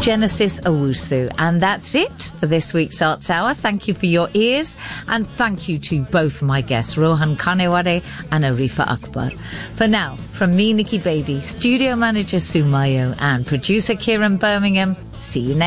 Genesis Owusu. And that's it for this week's Arts Hour. Thank you for your ears, and thank you to both my guests, Rohan Kanewade and Arifa Akbar. For now, from me, Nikki Beatty, studio manager Sue Mayo, and producer Kieran Birmingham, see you next